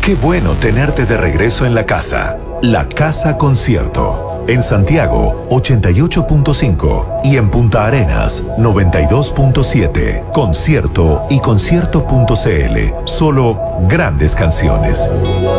Qué bueno tenerte de regreso en la casa. La Casa Concierto. En Santiago, 88.5 y en Punta Arenas, 92.7. Concierto y concierto.cl. Solo grandes canciones.